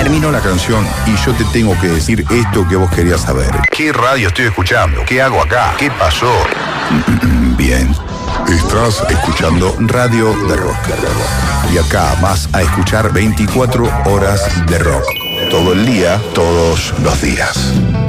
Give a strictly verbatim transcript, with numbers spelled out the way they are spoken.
Terminó la canción y yo te tengo que decir esto que vos querías saber. ¿Qué radio estoy escuchando? ¿Qué hago acá? ¿Qué pasó? Bien. Estás escuchando Radio de Rock. Y acá vas a escuchar veinticuatro horas de rock. Todo el día, todos los días.